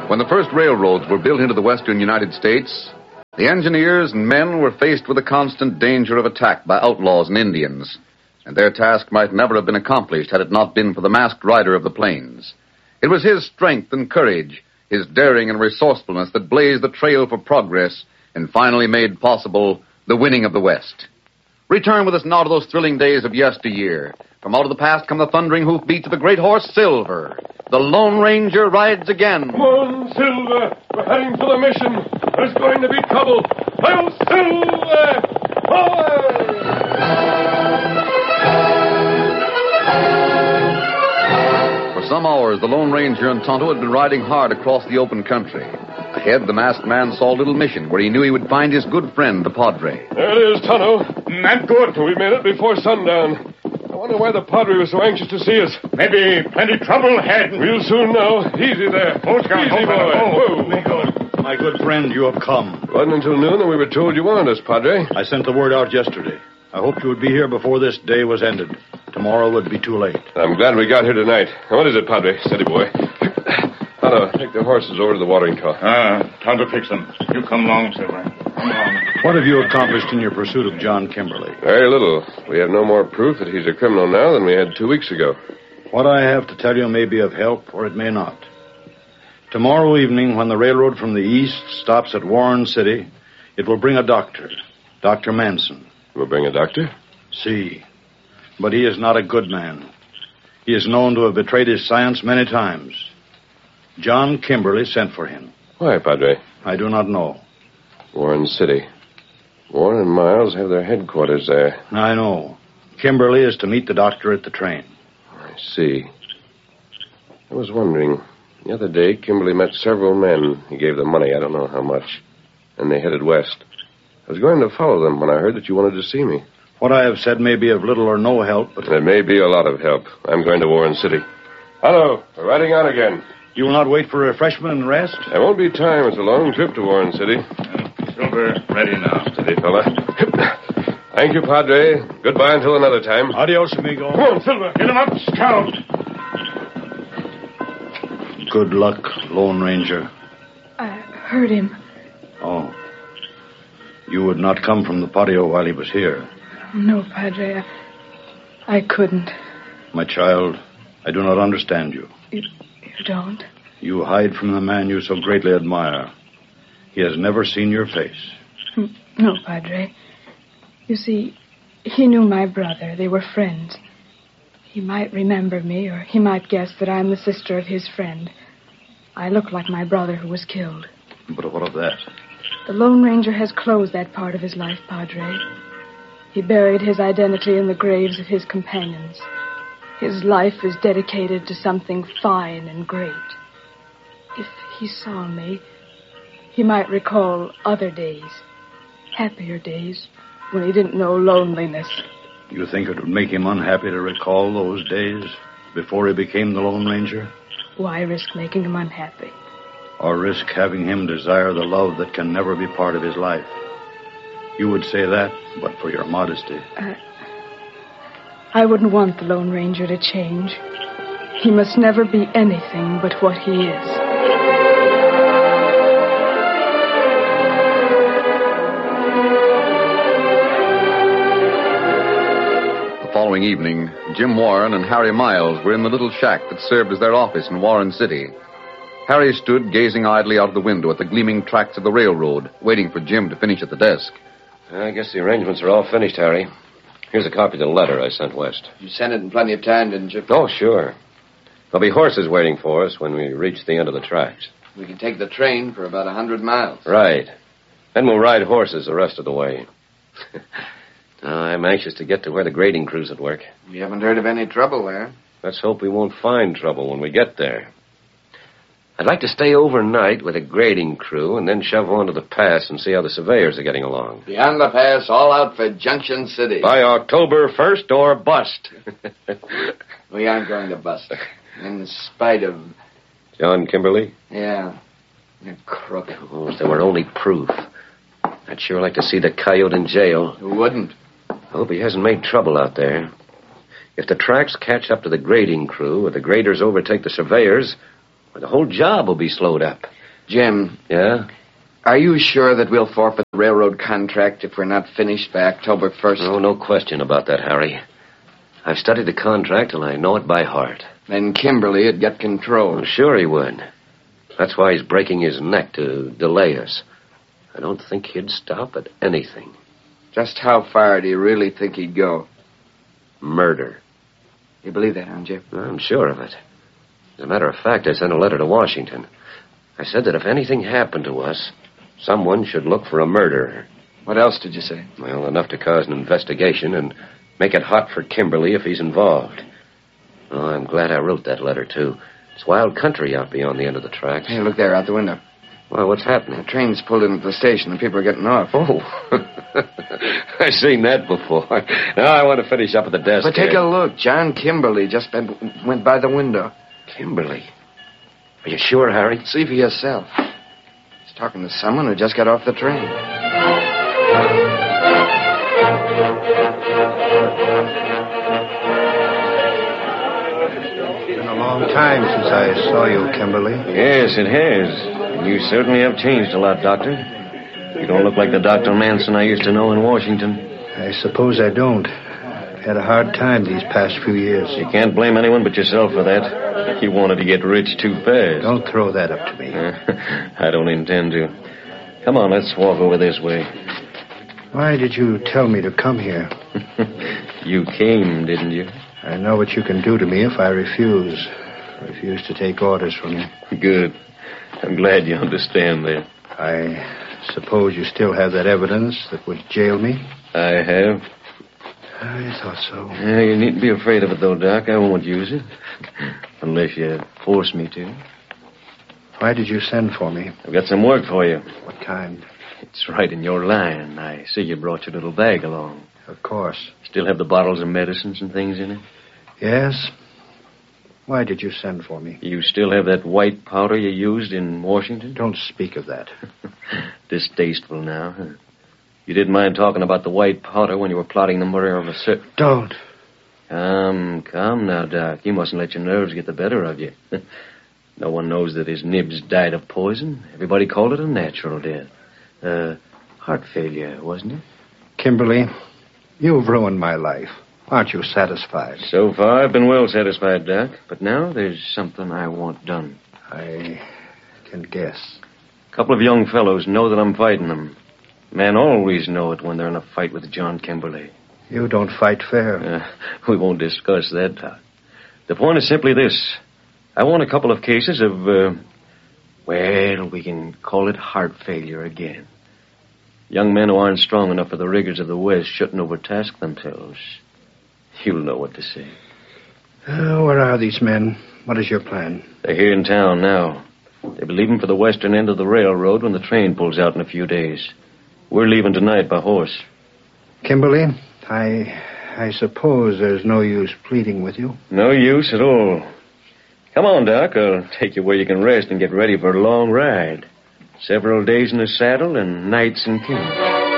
When the first railroads were built into the western United States, the engineers and men were faced with the constant danger of attack by outlaws and Indians, and their task might never have been accomplished had it not been for the masked rider of the plains. It was his strength and courage, his daring and resourcefulness that blazed the trail for progress and finally made possible the winning of the West. Return with us now to those thrilling days of yesteryear. From out of the past come the thundering hoofbeats of the great horse Silver. The Lone Ranger rides again. Come on, Silver. We're heading for the mission. There's going to be trouble. I'll Silver! Forward! For some hours, the Lone Ranger and Tonto had been riding hard across the open country. Ahead, the masked man saw a little mission where he knew he would find his good friend, the Padre. There it is, Tonto. Not good. We made it before sundown. I wonder why the Padre was so anxious to see us. Maybe plenty trouble ahead. We'll soon know. Easy there. Easy, boy. Whoa. My good friend, you have come. It wasn't until noon that we were told you wanted us, Padre. I sent the word out yesterday. I hoped you would be here before this day was ended. Tomorrow would be too late. I'm glad we got here tonight. Now, what is it, Padre? Steady, boy. Tonto, take the horses over to the watering trough. Time to fix them. You come along, Silver. Come along. What have you accomplished in your pursuit of John Kimberly? Very little. We have no more proof that he's a criminal now than we had 2 weeks ago. What I have to tell you may be of help, or it may not. Tomorrow evening, when the railroad from the east stops at Warren City, it will bring a doctor, Dr. Manson. We'll bring a doctor? See, but he is not a good man. He is known to have betrayed his science many times. John Kimberly sent for him. Why, Padre? I do not know. Warren City. Warren and Miles have their headquarters there. I know. Kimberly is to meet the doctor at the train. I see. I was wondering. The other day, Kimberly met several men. He gave them money, I don't know how much. And they headed west. I was going to follow them when I heard that you wanted to see me. What I have said may be of little or no help, but... It may be a lot of help. I'm going to Warren City. Hello. We're riding on again. You will not wait for refreshment and rest? There won't be time. It's a long trip to Warren City. Silver, ready now. Steady, fella. Thank you, Padre. Goodbye until another time. Adios, amigo. Come on, Silver. Get him up, Scout. Good luck, Lone Ranger. I heard him. Oh. You would not come from the patio while he was here. No, Padre. I couldn't. My child, I do not understand you. You don't? You hide from the man you so greatly admire. He has never seen your face. No, Padre. You see, he knew my brother. They were friends. He might remember me, or he might guess that I'm the sister of his friend. I look like my brother who was killed. But what of that? The Lone Ranger has closed that part of his life, Padre. He buried his identity in the graves of his companions. His life is dedicated to something fine and great. If he saw me, he might recall other days, happier days, when he didn't know loneliness. You think it would make him unhappy to recall those days before he became the Lone Ranger? Why risk making him unhappy? Or risk having him desire the love that can never be part of his life? You would say that, but for your modesty. I wouldn't want the Lone Ranger to change. He must never be anything but what he is. The following evening, Jim Warren and Harry Miles were in the little shack that served as their office in Warren City. Harry stood gazing idly out of the window at the gleaming tracks of the railroad, waiting for Jim to finish at the desk. I guess the arrangements are all finished, Harry. Here's a copy of the letter I sent west. You sent it in plenty of time, didn't you? Oh, sure. There'll be horses waiting for us when we reach the end of the tracks. We can take the train for about 100 miles. Right. Then we'll ride horses the rest of the way. I'm anxious to get to where the grading crew's at work. We haven't heard of any trouble there. Let's hope we won't find trouble when we get there. I'd like to stay overnight with a grading crew and then shove on to the pass and see how the surveyors are getting along. Beyond the pass, all out for Junction City. By October 1st or bust. We aren't going to bust. In spite of... John Kimberly? Yeah. A crook. Oh, if there were only proof. I'd sure like to see the coyote in jail. Who wouldn't? I hope he hasn't made trouble out there. If the tracks catch up to the grading crew or the graders overtake the surveyors... well, the whole job will be slowed up. Jim. Yeah? Are you sure that we'll forfeit the railroad contract if we're not finished by October 1st? Oh, no question about that, Harry. I've studied the contract and I know it by heart. Then Kimberly would get control. Well, sure he would. That's why he's breaking his neck to delay us. I don't think he'd stop at anything. Just how far do you really think he'd go? Murder. You believe that, huh, Jim? I'm sure of it. As a matter of fact, I sent a letter to Washington. I said that if anything happened to us, someone should look for a murderer. What else did you say? Well, enough to cause an investigation and make it hot for Kimberly if he's involved. Oh, I'm glad I wrote that letter, too. It's wild country out beyond the end of the tracks. Hey, look there, out the window. Well, what's happening? The train's pulled into the station and people are getting off. Oh, I've seen that before. Now I want to finish up at the desk. But take a look. John Kimberly just went by the window. Kimberly? Are you sure, Harry? See for yourself. He's talking to someone who just got off the train. It's been a long time since I saw you, Kimberly. Yes, it has. You certainly have changed a lot, Doctor. You don't look like the Dr. Manson I used to know in Washington. I suppose I don't. I've had a hard time these past few years. You can't blame anyone but yourself for that. You wanted to get rich too fast. Don't throw that up to me. I don't intend to. Come on, let's walk over this way. Why did you tell me to come here? You came, didn't you? I know what you can do to me if I refuse. Refuse to take orders from you. Good. I'm glad you understand that. I suppose you still have that evidence that would jail me? I have. I thought so. Yeah, you needn't be afraid of it, though, Doc. I won't use it. Unless you force me to. Why did you send for me? I've got some work for you. What kind? It's right in your line. I see you brought your little bag along. Of course. Still have the bottles of medicines and things in it? Yes. Why did you send for me? You still have that white powder you used in Washington? Don't speak of that. Distasteful now, huh? You didn't mind talking about the white powder when you were plotting the murder of a Don't. Come now, Doc. You mustn't let your nerves get the better of you. No one knows that his nibs died of poison. Everybody called it a natural death. Heart failure, wasn't it? Kimberly, you've ruined my life. Aren't you satisfied? So far, I've been well satisfied, Doc. But now there's something I want done. I can guess. A couple of young fellows know that I'm fighting them. Men always know it when they're in a fight with John Kimberly. You don't fight fair. We won't discuss that, Doc. The point is simply this. I want a couple of cases of, well, we can call it heart failure again. Young men who aren't strong enough for the rigors of the West shouldn't overtask themselves. You'll know what to say. Where are these men? What is your plan? They're here in town now. They'll be leaving for the western end of the railroad when the train pulls out in a few days. We're leaving tonight by horse. Kimberly, I suppose there's no use pleading with you. No use at all. Come on, Doc. I'll take you where you can rest and get ready for a long ride. Several days in the saddle and nights in camp.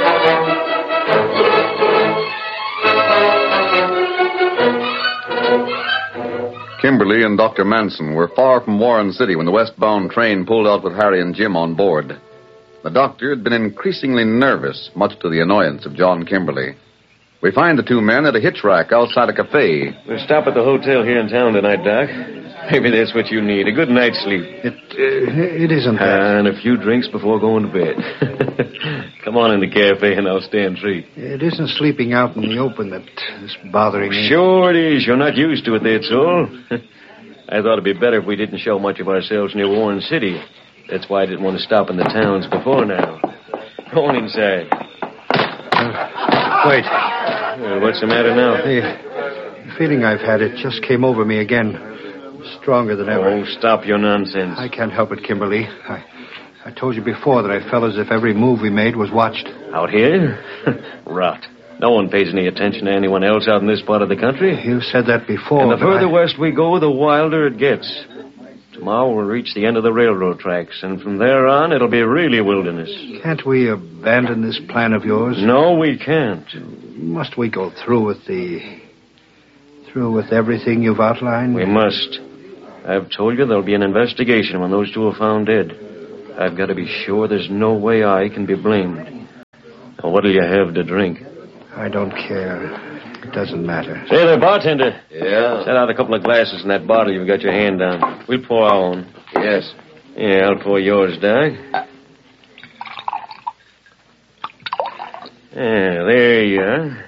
Kimberly and Dr. Manson were far from Warren City when the westbound train pulled out with Harry and Jim on board. The doctor had been increasingly nervous, much to the annoyance of John Kimberly. We find the two men at a hitch rack outside a cafe. We'll stop at the hotel here in town tonight, Doc. Maybe that's what you need, a good night's sleep. It isn't that. And a few drinks before going to bed. Come on in the cafe and I'll stand treat. It isn't sleeping out in the open that's bothering me. Sure it is. You're not used to it, that's all. I thought it'd be better if we didn't show much of ourselves near Warren City. That's why I didn't want to stop in the towns before now. Go on inside. Wait. Well, what's the matter now? The feeling I've had, it just came over me again. Stronger than ever. Oh, stop your nonsense. I can't help it, Kimberly. I told you before that I felt as if every move we made was watched. Out here? Rot. No one pays any attention to anyone else out in this part of the country. You said that before. And the further west we go, the wilder it gets. Tomorrow we'll reach the end of the railroad tracks, and from there on, it'll be really wilderness. Can't we abandon this plan of yours? No, we can't. Must we go through with everything you've outlined? We must. I've told you there'll be an investigation when those two are found dead. I've got to be sure there's no way I can be blamed. Now, what'll you have to drink? I don't care. It doesn't matter. Say there, bartender. Yeah? Set out a couple of glasses in that bottle you've got your hand on. We'll pour our own. Yes. Yeah, I'll pour yours, Doc. Yeah, there you are.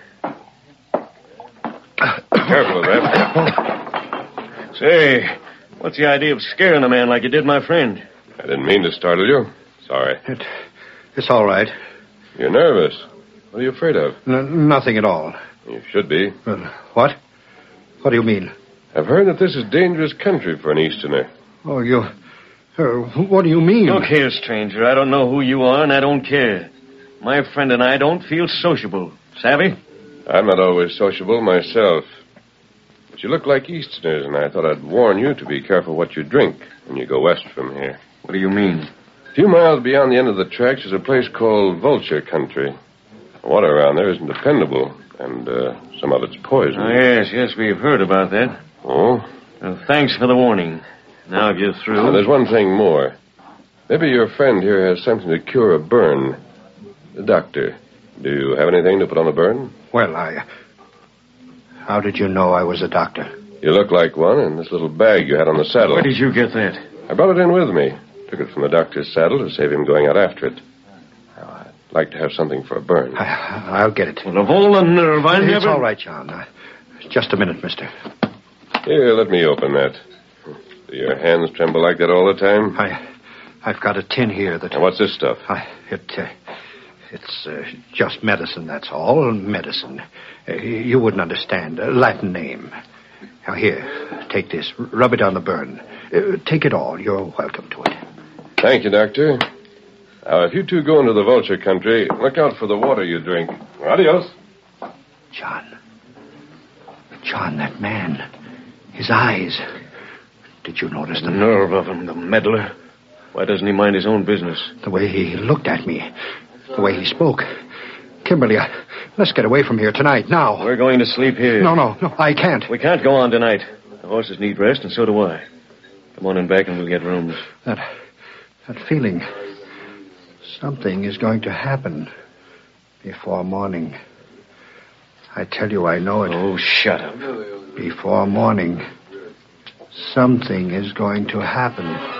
Careful of that. Say, what's the idea of scaring a man like you did my friend? I didn't mean to startle you. Sorry. It's all right. You're nervous. What are you afraid of? Nothing at all. You should be. What? What do you mean? I've heard that this is dangerous country for an Easterner. Oh, you... what do you mean? Look here, stranger. I don't know who you are, and I don't care. My friend and I don't feel sociable. Savvy? I'm not always sociable myself. But you look like Easterners, and I thought I'd warn you to be careful what you drink when you go west from here. What do you mean? A few miles beyond the end of the tracks is a place called Vulture Country. The water around there isn't dependable, and some of it's poison. Oh, yes, we've heard about that. Oh? Well, thanks for the warning. Now if you're through... There's one thing more. Maybe your friend here has something to cure a burn. The doctor. Do you have anything to put on the burn? Well, how did you know I was a doctor? You look like one in this little bag you had on the saddle. Where did you get that? I brought it in with me. Took it from the doctor's saddle to save him going out after it. I'd like to have something for a burn. I'll get it. Well, of all the nerve I never... It's all right, John. Just a minute, mister. Here, let me open that. Do your hands tremble like that all the time? I've got a tin here that... Now, what's this stuff? It's just medicine, that's all. Medicine. You wouldn't understand. A Latin name. Now, here, take this. Rub it on the burn. Take it all. You're welcome to it. Thank you, Doctor. Now, if you two go into the Vulture Country, look out for the water you drink. Adios. John, that man. His eyes. Did you notice them? The nerve of him, the meddler. Why doesn't he mind his own business? The way he looked at me. The way he spoke. Kimberly, let's get away from here tonight, now. We're going to sleep here. No, I can't. We can't go on tonight. The horses need rest, and so do I. Come on in back and we'll get rooms. That feeling. Something is going to happen before morning. I tell you, I know it. Oh, shut up. Before morning, something is going to happen.